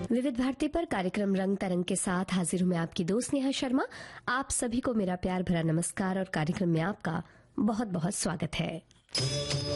विविध भारती पर कार्यक्रम रंग तरंग के साथ हाजिर हूं मैं आपकी दोस्त नेहा शर्मा। आप सभी को मेरा प्यार भरा नमस्कार और कार्यक्रम में आपका बहुत बहुत स्वागत है।